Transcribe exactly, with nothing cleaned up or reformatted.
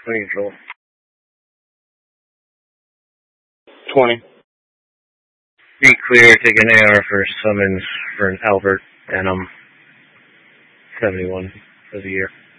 twenty control. twenty. Be clear, take an A R for summons for an Albert Denham seventy-one for the year.